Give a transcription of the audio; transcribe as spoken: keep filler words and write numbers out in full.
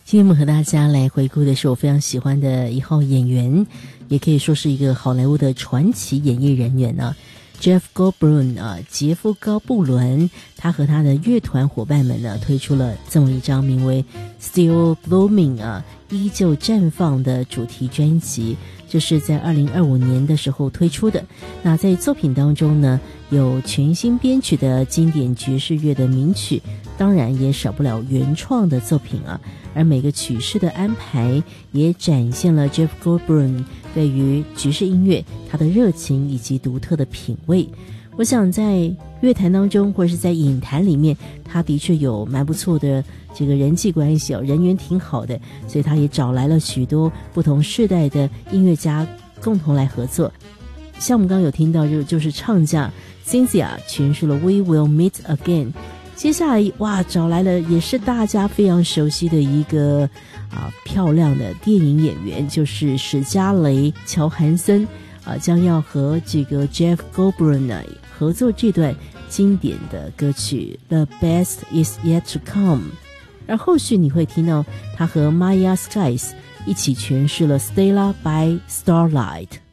今天我们和大家来回顾的是我非常喜欢的一号演员，也可以说是一个好莱坞的传奇演艺人员呢、啊、Jeff Goldblum 啊，杰夫高布伦，他和他的乐团伙伴们呢推出了这么一张名为 Still Blooming 啊，依旧绽放的主题专辑，这是在二零二五年的时候推出的。那在作品当中呢，有全新编曲的经典爵士乐的名曲，当然也少不了原创的作品啊。而每个曲式的安排也展现了 Jeff Goldblum 对于爵士音乐他的热情以及独特的品味。我想在乐坛当中或者是在影坛里面，他的确有蛮不错的这个人际关系哦，人缘挺好的，所以他也找来了许多不同世代的音乐家共同来合作。像我们刚刚有听到就就是唱将 Cynthia 诠释了 We Will Meet Again，接下来哇，找来了也是大家非常熟悉的一个啊漂亮的电影演员，就是史嘉蕾·乔韩森啊，将要和这个 Jeff Goldblum 呢合作这段经典的歌曲 The Best Is Yet to Come。而后续你会听到他和 Maya Skies 一起诠释了 Stella by Starlight。